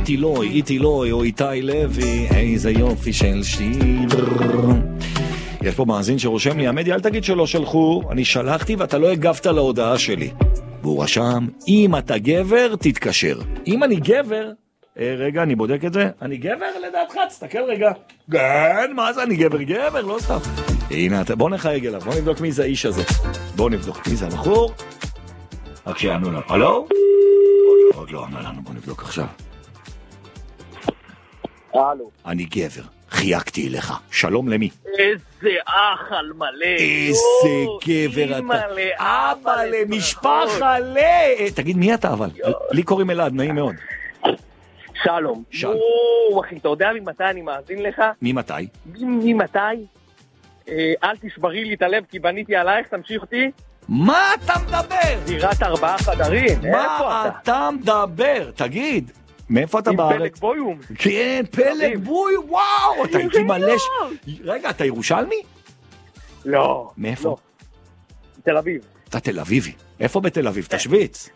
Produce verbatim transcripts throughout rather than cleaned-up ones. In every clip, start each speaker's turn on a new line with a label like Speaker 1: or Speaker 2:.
Speaker 1: איתי לוי, איתי לוי או איתי לוי, איזה יופי של שיר. יש פה מאזין שרושם לי, עמדי, אל תגיד שלא שלחו, אני שלחתי ואתה לא הגבת להודעה שלי. והוא רשם, אם אתה גבר, תתקשר. אם אני גבר, אה, רגע, אני בודק את זה. אני גבר לדעתך, תסתכל רגע. כן, מה זה, אני גבר גבר, לא סתם. הנה, בוא נחייג אליו, בוא נבדוק מי זה האיש הזה. בוא נבדוק מי זה הבחור. רק שיענו לנו. הלו? עוד לא ענו לנו, בוא נבדוק עכשיו.
Speaker 2: הלו.
Speaker 1: אני גבר, חייגתי אליך. שלום למי?
Speaker 2: איזה אח על מלא.
Speaker 1: איזה גבר אתה. אבא למשפחה ל... תגיד, מי אתה אבל? לי קוראים אלעד, נעים מאוד.
Speaker 2: שלום.
Speaker 1: שלום.
Speaker 2: או, אחי, אתה יודע ממתי אני מאזין לך?
Speaker 1: ממתי?
Speaker 2: ממתי? אל תשברי לי את הלב כי בניתי עלייך, תמשיך אותי.
Speaker 1: מה אתה מדבר?
Speaker 2: דירת ארבעה חדרים.
Speaker 1: מה אתה מדבר? תגיד. מאיפה אתה בארץ?
Speaker 2: עם פלג בויום.
Speaker 1: כן, פלג בויום, וואו, אתה הייתי מלא... רגע, אתה ירושלמי?
Speaker 2: לא.
Speaker 1: מאיפה?
Speaker 2: תל אביב.
Speaker 1: אתה תל אביבי. איפה בתל אביב? תשוויץ.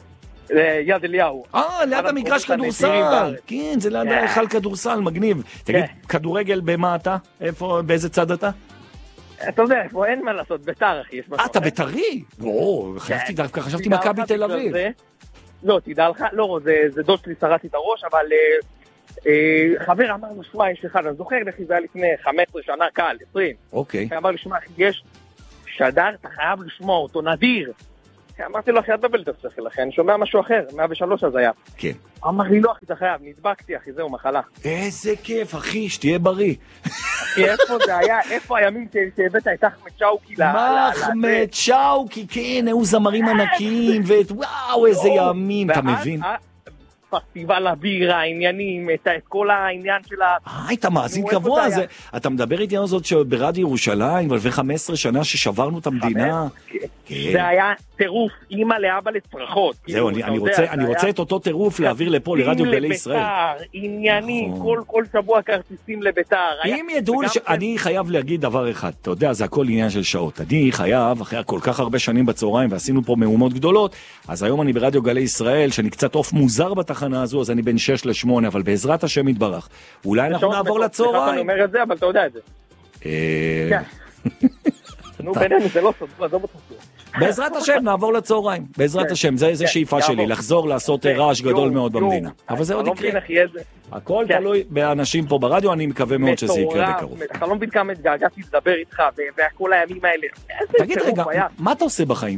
Speaker 2: יד אליהו.
Speaker 1: אה, ליד המגרש כדורסל. כן, זה ליד ההיכל כדורסל, מגניב. תגיד, כדורגל במה אתה? איפה, באיזה צד אתה?
Speaker 2: אתה יודע, פה אין מה לעשות, ביתר אחי.
Speaker 1: אה, אתה ביתרי? או, חשבתי דווקא, חשבתי מכבי תל אביב.
Speaker 2: לא, תדע לך, לא, זה דוד שלי, שרתי את הראש, אבל חבר אמר לו, שמע, יש אחד, אני זוכר, לכי זה היה לפני חמש עשרה שנה קל, עשרים.
Speaker 1: אוקיי.
Speaker 2: אמר לי, שמע, יש שדר, אתה חייב לשמוע אותו, נדיר. אמרתי לו, אחי, את בבלת השכל, אחי, אני שומע משהו אחר, מאה ושלוש אז היה.
Speaker 1: כן.
Speaker 2: אמר לי, לא, אחי, אתה חייב, נדבקתי, אחי, זהו, מחלה.
Speaker 1: איזה כיף, אחי, שתהיה בריא.
Speaker 2: אחי, איפה זה היה, איפה הימים שהבאת את אחמד שאוקי ל...
Speaker 1: אחמד שאוקי, כן, היו זמרים ענקיים, וואו, איזה ימים, אתה מבין?
Speaker 2: פסטיבל הבירה, העניינים, את כל העניין של ה...
Speaker 1: אה, היית מאזין קבוע, אתה מדבר איתי על זאת שברדיו ירושלים, ולפני חמש עשרה שנה ששברנו את המדינה.
Speaker 2: זה היה טירוף, אימא לאבא לצרחות.
Speaker 1: זהו, אני רוצה את אותו טירוף להעביר לפה, לרדיו גלי ישראל.
Speaker 2: עניינים, כל שבוע כרטיסים לביתר.
Speaker 1: אם ידעו, אני חייב להגיד דבר אחד, אתה יודע, זה הכל עניין של שעות. אני חייב, אחרי כל כך הרבה שנים בצהריים, ועשינו פה מהומות גדולות, אז היום אני ברדיו גלי ישראל, שאני קצת אוף מוזר בתחנה הזו, אז אני בין שש לשמונה, אבל בעזרת השם יתברך. אולי אנחנו נעבור לצהריים.
Speaker 2: אני אומר את זה, אבל אתה יודע את זה. נו, בינינו, זה לא סוד, זה לא בטוח.
Speaker 1: בעזרת השם נעבור לצהריים, בעזרת השם, זה שאיפה שלי, לחזור לעשות רעש גדול מאוד במדינה. אבל זה עוד יקרה. הכל תלוי באנשים פה ברדיו, אני מקווה מאוד שזה יקרה בקרוב.
Speaker 2: אתה לא מבין כמה התגעגעתי לדבר איתך, והכל הימים האלה.
Speaker 1: תגיד רגע, מה אתה עושה בחיים?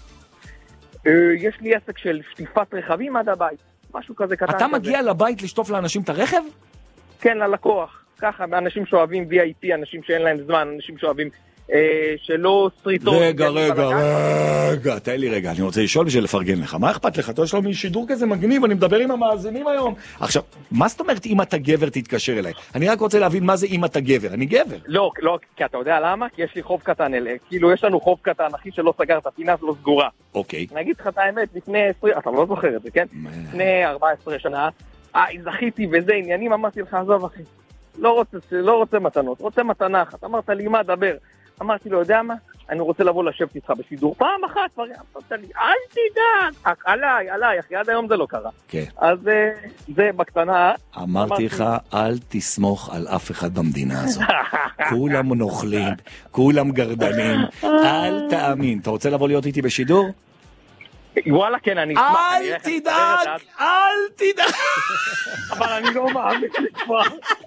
Speaker 2: יש לי עסק של שטיפת רכבים עד הבית, משהו כזה קטן.
Speaker 1: אתה מגיע לבית לשטוף לאנשים את הרכב?
Speaker 2: כן, ללקוח. ככה, אנשים שאוהבים וי איי פי, אנשים שאין להם זמן, אנשים שאוהבים שלא סריטות.
Speaker 1: רגע, רגע, רגע, תן לי רגע, אני רוצה לשאול בשביל לפרגן לך. מה אכפת לך? אתה יש לו משידור כזה מגניב, אני מדבר עם המאזינים היום. עכשיו, מה זאת אומרת אם אתה גבר תתקשר אליי? אני רק רוצה להבין מה זה אם אתה גבר. אני גבר.
Speaker 2: לא, לא, כי אתה יודע למה? כי יש לי חוב קטן אלה. כאילו, יש לנו חוב קטן, אחי שלא סגר את הפינה, לא סגורה.
Speaker 1: אוקיי.
Speaker 2: אני אגיד לך את האמת, לפני עשרים, אתה לא זוכר את זה, כן? לפני ארבע עשרה שנה, אה, זכיתי וזה עניינים, אמרתי לך, עזוב, אחי. לא רוצה, לא רוצה מתנות, רוצה מתנה אחת. אמרת לי, מה, דבר. אמרתי לו, יודע מה? אני רוצה לבוא לשבת איתך בשידור. פעם אחת, כבר אמרת לי, אל תדאג. עליי, עליי, אחי, עד היום זה לא קרה.
Speaker 1: כן.
Speaker 2: אז זה בקטנה.
Speaker 1: אמרתי לך, אל תסמוך על אף אחד במדינה הזו. כולם נוכלים, כולם גרדנים. אל תאמין. אתה רוצה לבוא להיות איתי בשידור?
Speaker 2: וואלה, כן, אני אשמח.
Speaker 1: אל תדאג, אל תדאג.
Speaker 2: אבל אני לא מאמין כבר.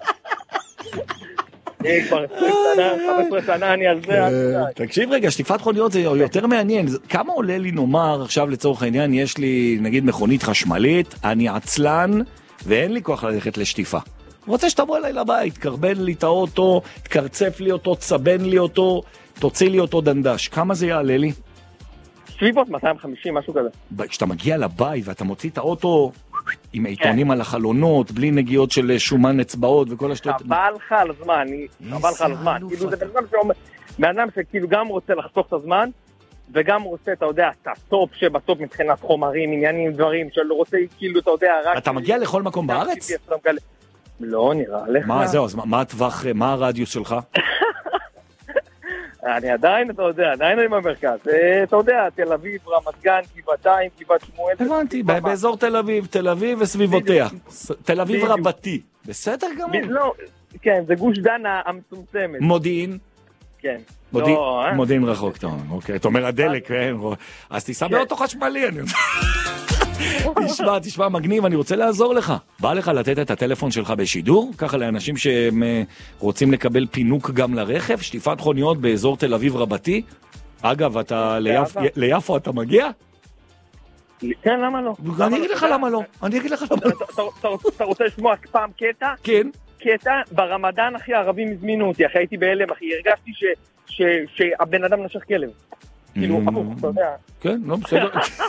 Speaker 2: כבר חמש עשרה שנה אני על זה.
Speaker 1: תקשיב רגע, שטיפת חוליות זה יותר מעניין. כמה עולה לי נאמר עכשיו לצורך העניין, יש לי נגיד מכונית חשמלית, אני עצלן ואין לי כוח ללכת לשטיפה. רוצה שתבוא אליי לבית, קרבן לי את האוטו, תקרצף לי אותו, צבן לי אותו, תוציא לי אותו דנדש. כמה זה יעלה לי?
Speaker 2: סביבות מאתיים וחמישים, משהו כזה.
Speaker 1: כשאתה מגיע לבית ואתה מוציא את האוטו עם העיתונים על החלונות, בלי נגיעות של שומן אצבעות וכל השטות.
Speaker 2: חבל לך על הזמן, חבל לך על הזמן. כאילו זה בן אדם שכאילו גם רוצה לחסוך את הזמן, וגם רוצה, אתה יודע, את הטופ שבטופ מבחינת חומרים, עניינים, דברים, שלא רוצה, כאילו, אתה יודע, רק...
Speaker 1: אתה מגיע לכל מקום בארץ?
Speaker 2: לא, נראה לך.
Speaker 1: מה, זהו, אז מה הטווח, מה הרדיוס שלך?
Speaker 2: אני עדיין, אתה יודע, עדיין אני במרכז. אתה יודע, תל אביב, רמת גן, גבעתיים, גבעת שמואל.
Speaker 1: הבנתי, באזור תל אביב, תל אביב וסביבותיה. תל אביב רבתי. בסדר גמור.
Speaker 2: לא, כן, זה גוש דן המצומצמת.
Speaker 1: מודיעין.
Speaker 2: כן.
Speaker 1: מודיעין רחוק, אוקיי. אתה אומר הדלק, אז תיסע באוטו חשמלי, אני יודע. תשמע, תשמע, מגניב, אני רוצה לעזור לך. בא לך לתת את הטלפון שלך בשידור? ככה לאנשים שרוצים לקבל פינוק גם לרכב, שטיפת חוניות באזור תל אביב רבתי. אגב, אתה ליפו אתה מגיע?
Speaker 2: כן, למה לא?
Speaker 1: אני אגיד לך למה לא. אני אגיד לך למה
Speaker 2: לא. אתה רוצה לשמוע פעם קטע?
Speaker 1: כן.
Speaker 2: קטע, ברמדאן, אחי, הערבים הזמינו אותי, אחי, הייתי בהלם, אחי, הרגשתי שהבן אדם נשך כלב. כאילו, הפוך, אתה יודע.
Speaker 1: כן, לא, בסדר.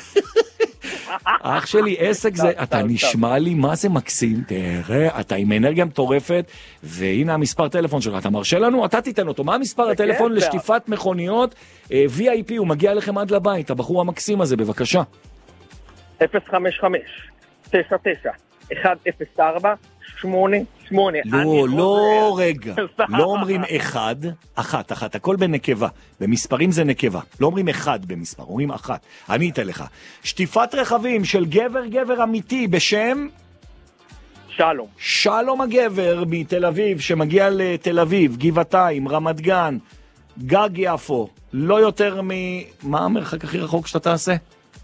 Speaker 1: אח שלי, עסק זה, אתה נשמע לי מה זה מקסים, תראה, אתה עם אנרגיה מטורפת, והנה המספר טלפון שלך, אתה מרשה לנו? אתה תיתן אותו, מה המספר הטלפון לשטיפת מכוניות, וי איי פי, הוא מגיע לכם עד לבית, הבחור המקסים הזה, בבקשה.
Speaker 2: אפס חמש חמש תשע תשע אחת אפס ארבע שמונה שמונה.
Speaker 1: לא, לא רגע, לא אומרים אחד, אחת, אחת, הכל בנקבה, במספרים זה נקבה, לא אומרים אחד במספר, אומרים אחת. אני אתן לך, שטיפת רכבים של גבר גבר אמיתי בשם
Speaker 2: שלום.
Speaker 1: שלום הגבר מתל אביב, שמגיע לתל אביב, גבעתיים, רמת גן, גג יפו, לא יותר מ... מה המרחק הכי רחוק שאתה תעשה?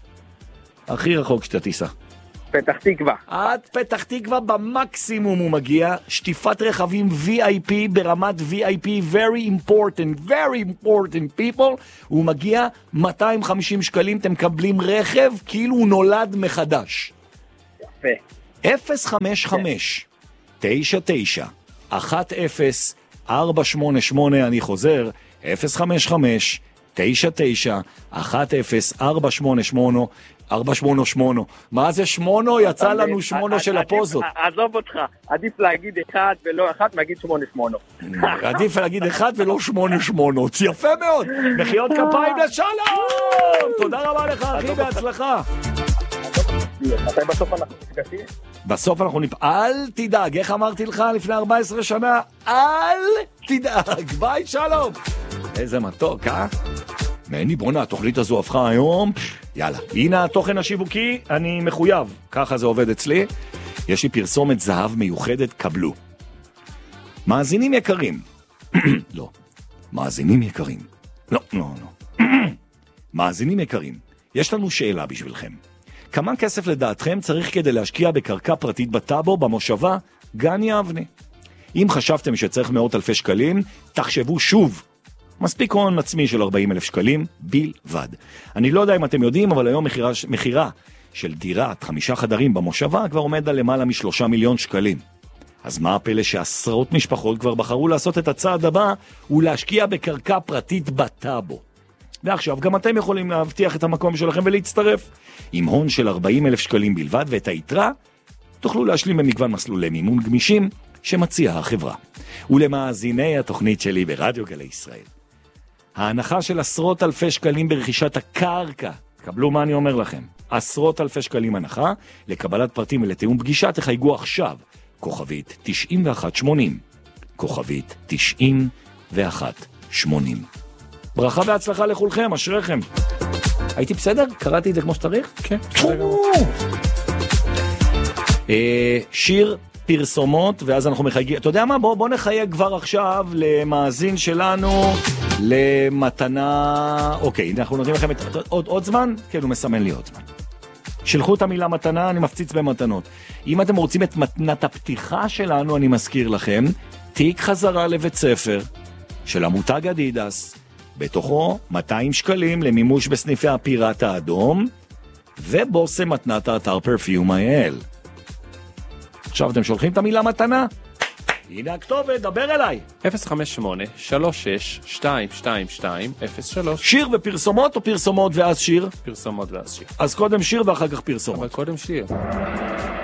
Speaker 1: הכי רחוק שאתה תיסע.
Speaker 2: פתח תקווה.
Speaker 1: עד פתח תקווה במקסימום הוא מגיע, שטיפת רכבים וי איי פי ברמת וי איי פי, very important, very important people, הוא מגיע מאתיים וחמישים שקלים, אתם מקבלים רכב כאילו הוא נולד מחדש.
Speaker 2: יפה.
Speaker 1: אפס חמש חמש תשע תשע אחת אפס ארבע שמונה שמונה, אני חוזר, אפס חמש חמש תשע תשע אחת אפס ארבע שמונה שמונה, ארבע שמונה שמונה. מה זה שמונו? יצא לנו שמונו של הפוזות.
Speaker 2: עזוב אותך, עדיף להגיד אחד ולא אחד, נגיד שמונה שמונה.
Speaker 1: עדיף להגיד אחד ולא שמונה שמונה. יפה מאוד. מחיאות כפיים לשלום! תודה רבה לך, אחי, בהצלחה.
Speaker 2: מתי בסוף אנחנו נפגשים?
Speaker 1: בסוף אנחנו נפ... אל תדאג, איך אמרתי לך לפני ארבע עשרה שנה? אל תדאג. ביי, שלום. איזה מתוק, אה? מעני, בונה, התוכנית הזו הפכה היום. יאללה, הנה התוכן השיווקי, אני מחויב. ככה זה עובד אצלי. יש לי פרסומת זהב מיוחדת, קבלו. מאזינים יקרים. לא. מאזינים יקרים. לא, לא, לא. מאזינים יקרים. יש לנו שאלה בשבילכם. כמה כסף לדעתכם צריך כדי להשקיע בקרקע פרטית בטאבו, במושבה, גן יבנה? אם חשבתם שצריך מאות אלפי שקלים, תחשבו שוב. מספיק הון עצמי של ארבעים אלף שקלים בלבד. אני לא יודע אם אתם יודעים, אבל היום מחירה, מחירה של דירת חמישה חדרים במושבה כבר עומד על למעלה משלושה מיליון שקלים. אז מה הפלא שעשרות משפחות כבר בחרו לעשות את הצעד הבא ולהשקיע בקרקע פרטית בטאבו? ועכשיו גם אתם יכולים להבטיח את המקום שלכם ולהצטרף. עם הון של ארבעים אלף שקלים בלבד, ואת היתרה תוכלו להשלים במגוון מסלולי מימון גמישים שמציעה החברה. ולמאזיני התוכנית שלי ברדיו גלי ישראל, ההנחה של עשרות אלפי שקלים ברכישת הקרקע, קבלו מה אני אומר לכם, עשרות אלפי שקלים הנחה, לקבלת פרטים ולתיאום פגישה תחייגו עכשיו, כוכבית תשעים ואחת שמונים, כוכבית תשעים ואחת שמונים. ברכה והצלחה לכולכם, אשריכם. הייתי בסדר? קראתי את זה כמו שצריך?
Speaker 3: כן.
Speaker 1: שיר פרסומות, ואז אנחנו מחייגים. אתה יודע מה? בוא, בוא נחייג כבר עכשיו למאזין שלנו למתנה. אוקיי, אנחנו נותנים לכם את... עוד, עוד זמן? כן, הוא מסמן לי עוד זמן. שלחו את המילה מתנה, אני מפציץ במתנות. אם אתם רוצים את מתנת הפתיחה שלנו, אני מזכיר לכם, תיק חזרה לבית ספר של המותג אדידס, בתוכו מאתיים שקלים למימוש בסניפי הפיראט האדום, ובוסם מתנת האתר פרפיום אייל. עכשיו אתם שולחים את המילה מתנה? הנה הכתובת, דבר אליי.
Speaker 3: אפס חמש שמונה שלוש שש שתיים שתיים שתיים אפס שלוש.
Speaker 1: שיר ופרסומות או פרסומות ואז שיר?
Speaker 3: פרסומות ואז שיר.
Speaker 1: אז קודם שיר ואחר כך פרסומות.
Speaker 3: אבל קודם שיר.